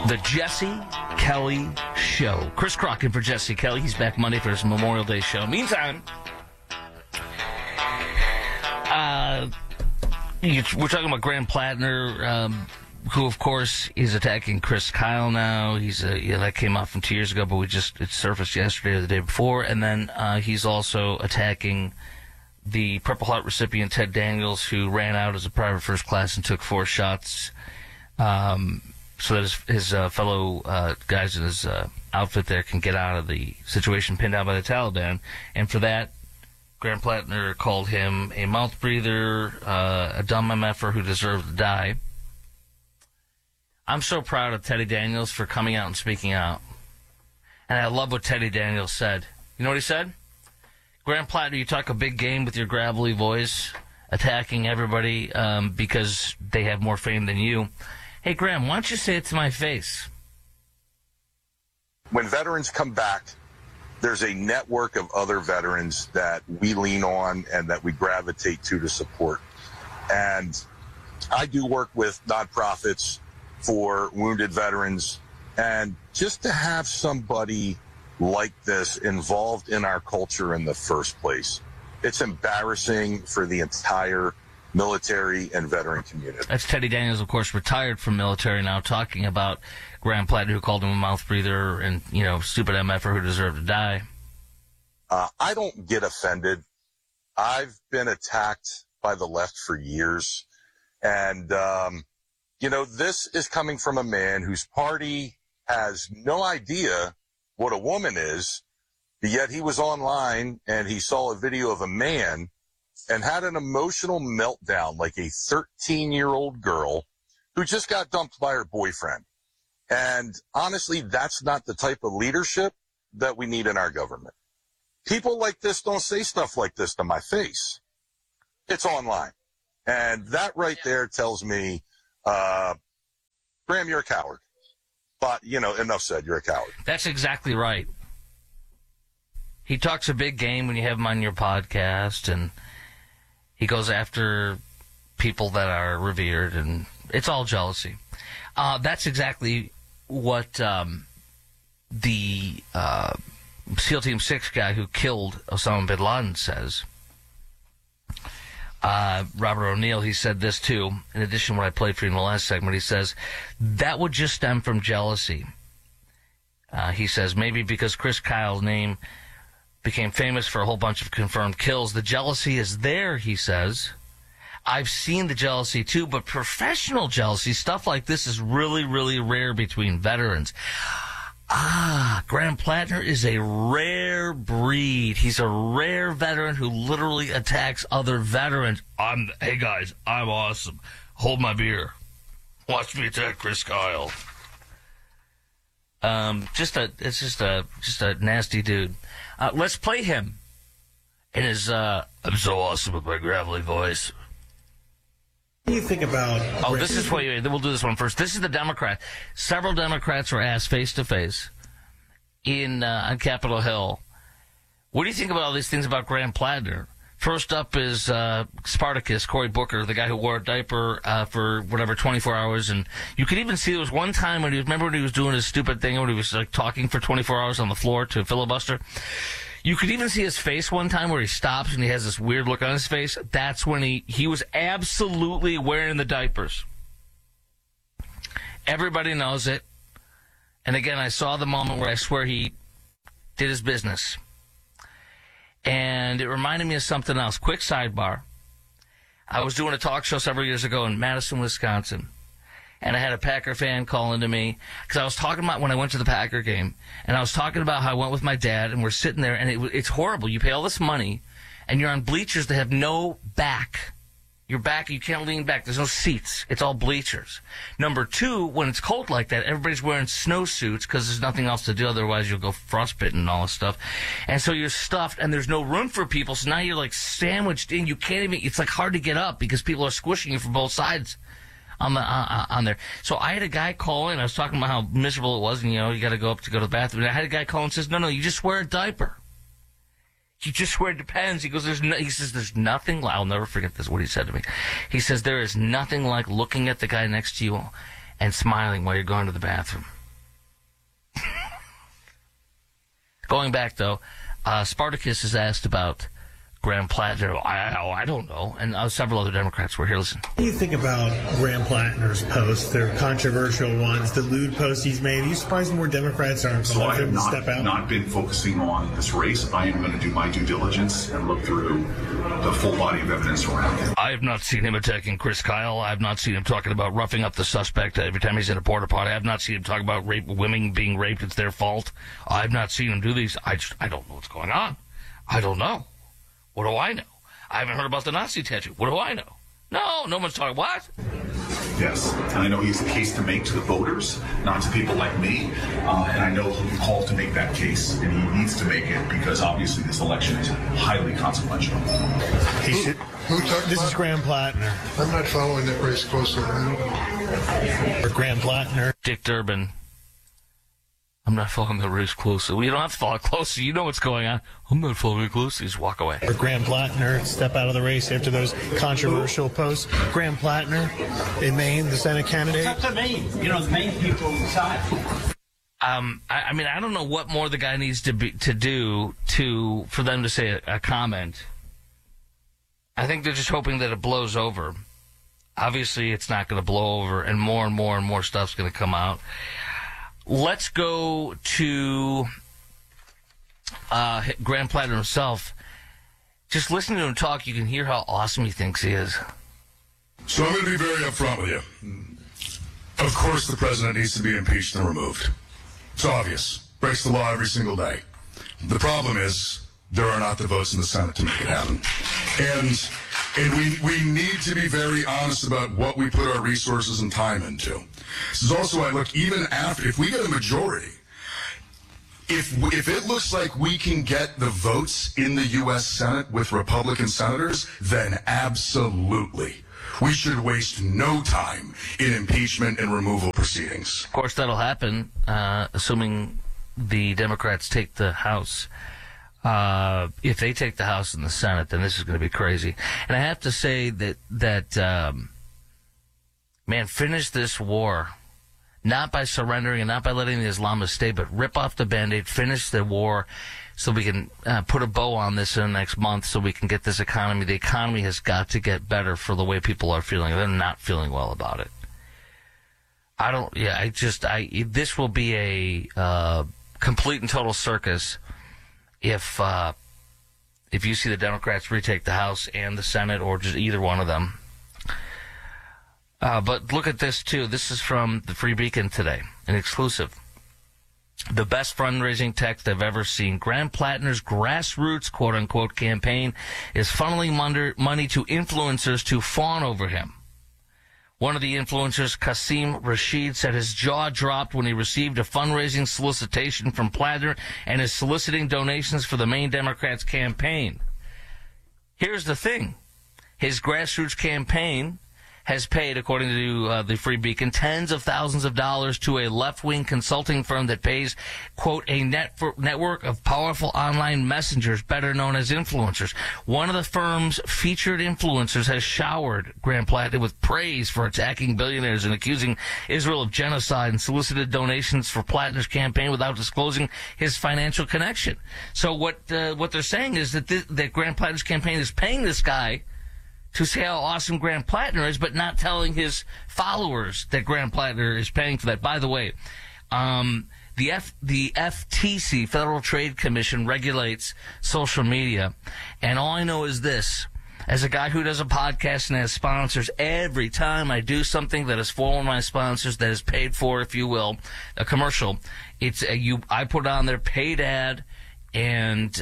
The Jesse Kelly Show. Chris Crockett for Jesse Kelly. He's back Monday for his Memorial Day show. Meantime, we're talking about Graham Plattner, who, of course, is attacking Chris Kyle now. That came out from 2 years ago, but it surfaced yesterday or the day before. And then he's also attacking the Purple Heart recipient, Ted Daniels, who ran out as a private first class and took 4 shots. So that his fellow guys in his outfit there can get out of the situation pinned down by the Taliban. And for that, Graham Plattner called him a mouth breather, a dumb MFer who deserved to die. I'm so proud of Teddy Daniels for coming out and speaking out. And I love what Teddy Daniels said. You know what he said? Graham Plattner, you talk a big game with your gravelly voice, attacking everybody because they have more fame than you. Hey, Graham, why don't you say it to my face? When veterans come back, there's a network of other veterans that we lean on and that we gravitate to support. And I do work with nonprofits for wounded veterans. And just to have somebody like this involved in our culture in the first place, it's embarrassing for the entire military and veteran community. That's Teddy Daniels, of course, retired from military now, talking about Graham Plattner, who called him a mouth breather and, stupid MFer who deserved to die. I don't get offended. I've been attacked by the left for years. And, this is coming from a man whose party has no idea what a woman is, but yet he was online and he saw a video of a man and had an emotional meltdown like a 13-year-old girl who just got dumped by her boyfriend. And honestly, that's not the type of leadership that we need in our government. People like this don't say stuff like this to my face. It's online. And that right there tells me, Graham, you're a coward. But, enough said, you're a coward. That's exactly right. He talks a big game when you have him on your podcast, and he goes after people that are revered, and it's all jealousy. That's exactly what the SEAL Team 6 guy who killed Osama bin Laden says. Robert O'Neill, he said this too, in addition to what I played for you in the last segment. He says, that would just stem from jealousy. He says, maybe because Chris Kyle's name became famous for a whole bunch of confirmed kills. The jealousy is there, he says. I've seen the jealousy too, but professional jealousy, stuff like this is really, really rare between veterans. Graham Plattner is a rare breed. He's a rare veteran who literally attacks other veterans. Hey guys, I'm awesome. Hold my beer. Watch me attack Chris Kyle. Just a nasty dude. Let's play him in his, I'm so awesome with my gravelly voice. What do you think about... this is what we'll do this one first. This is the Democrat. Several Democrats were asked face-to-face on Capitol Hill, what do you think about all these things about Graham Plattner? First up is Spartacus, Cory Booker, the guy who wore a diaper for 24 hours. And you could even see there was one time when he was doing his stupid thing when he was talking for 24 hours on the floor to filibuster. You could even see his face one time where he stops and he has this weird look on his face. That's when he was absolutely wearing the diapers. Everybody knows it. And again, I saw the moment where I swear he did his business. And it reminded me of something else. Quick sidebar. I was doing a talk show several years ago in Madison, Wisconsin. And I had a Packer fan call into me because I was talking about when I went to the Packer game, and I was talking about how I went with my dad, and we're sitting there, and it's horrible. You pay all this money, and you're on bleachers that have no back. Your back, you can't lean back. There's no seats. It's all bleachers. Number two, when it's cold like that, everybody's wearing snowsuits because there's nothing else to do. Otherwise, you'll go frostbitten and all this stuff. And so you're stuffed, and there's no room for people. So now you're like sandwiched in. You can't even. It's like hard to get up because people are squishing you from both sides. On there. So I had a guy call in. I was talking about how miserable it was, and, you got to go up to go to the bathroom. And I had a guy call and says, no, you just wear a diaper. You just wear, it depends. He goes, he says, there's nothing, I'll never forget this, what he said to me. He says, there is nothing like looking at the guy next to you and smiling while you're going to the bathroom. Going back, though, Spartacus is asked about Graham Plattner. I don't know. And several other Democrats were here. Listen. What do you think about Graham Plattner's posts? They're controversial ones. The lewd posts he's made. Are you surprised more Democrats aren't calling for him to step out? Not been focusing on this race. I am going to do my due diligence and look through the full body of evidence around him. I have not seen him attacking Chris Kyle. I have not seen him talking about roughing up the suspect every time he's in a porta potty. I have not seen him talk about women being raped. It's their fault. I have not seen him do these. I don't know what's going on. I don't know. What do I know? I haven't heard about the Nazi tattoo. What do I know? No one's talking. What? Yes, and I know he has a case to make to the voters, not to people like me, and I know he'll call to make that case, and he needs to make it because obviously this election is highly consequential. This is Graham Plattner. I'm not following that race closely. Or Graham Plattner. Dick Durbin. I'm not following the race closely. Well, you don't have to follow it closely. You know what's going on. I'm not following it closely. Just walk away. Or Graham Plattner step out of the race after those controversial posts. Graham Plattner in Maine, the Senate candidate. It's up to Maine. The Maine people decide. I mean, I don't know what more the guy needs to do for them to say a comment. I think they're just hoping that it blows over. Obviously, it's not going to blow over, and more stuff's going to come out. Let's go to Graham Plattner himself. Just listening to him talk, you can hear how awesome he thinks he is. So I'm going to be very upfront with you. Of course the president needs to be impeached and removed. It's obvious. Breaks the law every single day. The problem is there are not the votes in the Senate to make it happen. And we need to be very honest about what we put our resources and time into. This is also why, look, even after, if we get a majority, if it looks like we can get the votes in the U.S. Senate with Republican senators, then absolutely. We should waste no time in impeachment and removal proceedings. Of course, that'll happen, assuming the Democrats take the House. If they take the House and the Senate, then this is going to be crazy. And I have to say that man, finish this war. Not by surrendering and not by letting the Islamists stay, but rip off the Band-Aid, finish the war so we can put a bow on this in the next month so we can get this economy. The economy has got to get better for the way people are feeling. They're not feeling well about it. This will be a complete and total circus if you see the Democrats retake the House and the Senate or just either one of them. But look at this, too. This is from the Free Beacon today, an exclusive. The best fundraising text I've ever seen. Graham Plattner's grassroots, quote-unquote, campaign is funneling money to influencers to fawn over him. One of the influencers, Qasim Rashid, said his jaw dropped when he received a fundraising solicitation from Plattner and is soliciting donations for the Maine Democrats' campaign. Here's the thing. His grassroots campaign has paid, according to the Free Beacon, tens of thousands of dollars to a left-wing consulting firm that pays, quote, a network of powerful online messengers, better known as influencers. One of the firm's featured influencers has showered Graham Plattner with praise for attacking billionaires and accusing Israel of genocide and solicited donations for Plattner's campaign without disclosing his financial connection. So what they're saying is that Graham Plattner's campaign is paying this guy to say how awesome Graham Plattner is, but not telling his followers that Graham Plattner is paying for that. By the way, the FTC, Federal Trade Commission, regulates social media, and all I know is this. As a guy who does a podcast and has sponsors, every time I do something that is for one of my sponsors, that is paid for, if you will, a commercial, I put on their paid ad and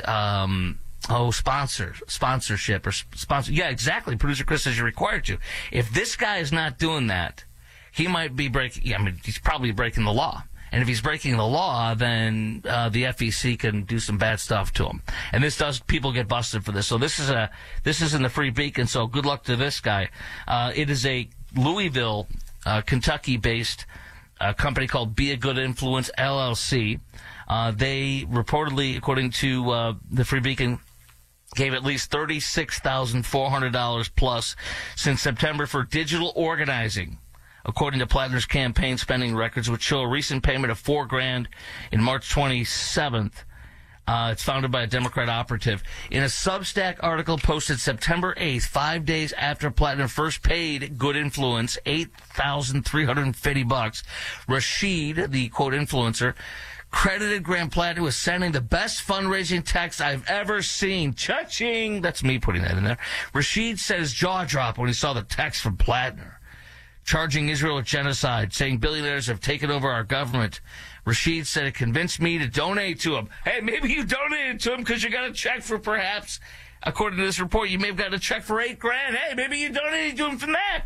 sponsorship or sponsor. Yeah, exactly. Producer Chris says you're required to. If this guy is not doing that, he might be he's probably breaking the law. And if he's breaking the law, then the FEC can do some bad stuff to him. And people get busted for this. So this is in the Free Beacon. So good luck to this guy. It is a Louisville, Kentucky-based company called Be a Good Influence LLC. They reportedly, according to the Free Beacon, gave at least $36,400 plus since September for digital organizing according to Plattner's campaign spending records, which show a recent payment of $4,000 in March 27th. It's founded by a Democrat operative. In a Substack article posted September 8th, 5 days after Plattner first paid Good Influence $8,350, Rashid, the quote influencer, credited Graham Plattner with sending the best fundraising text I've ever seen. Cha-ching! That's me putting that in there. Rashid said his jaw dropped when he saw the text from Plattner, charging Israel with genocide, saying billionaires have taken over our government. Rashid said it convinced me to donate to him. Hey, maybe you donated to him because you got a check for perhaps, according to this report, you may have got a check for $8,000. Hey, maybe you donated to him from that.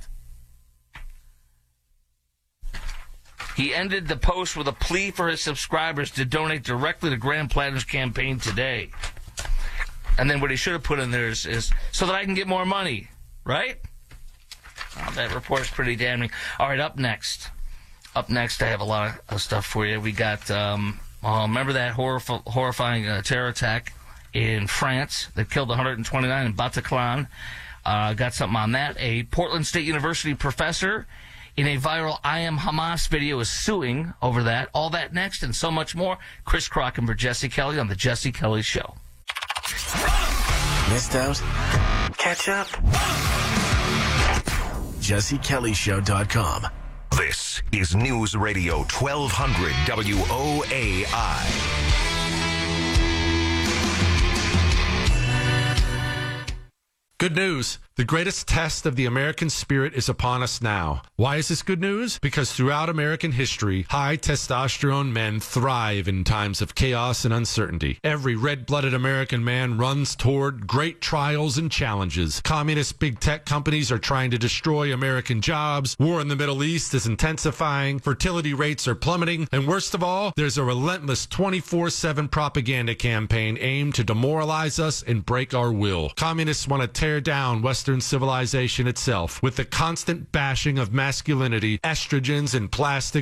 He ended the post with a plea for his subscribers to donate directly to Graham Plattner's campaign today. And then what he should have put in there is so that I can get more money, right? Oh, that report is pretty damning. All right, up next, I have a lot of stuff for you. We got, remember that horrifying terror attack in France that killed 129 in Bataclan? Got something on that. A Portland State University professor in a viral I Am Hamas video is suing over that. All that next and so much more. Chris Crocken for Jesse Kelly on The Jesse Kelly Show. Missed out? Catch up? JesseKellyShow.com. This is News Radio 1200 WOAI. Good news. The greatest test of the American spirit is upon us now. Why is this good news? Because throughout American history, high testosterone men thrive in times of chaos and uncertainty. Every red-blooded American man runs toward great trials and challenges. Communist big tech companies are trying to destroy American jobs. War in the Middle East is intensifying. Fertility rates are plummeting. And worst of all, there's a relentless 24/7 propaganda campaign aimed to demoralize us and break our will. Communists want to tear down Western civilization itself with the constant bashing of masculinity, estrogens, and plastic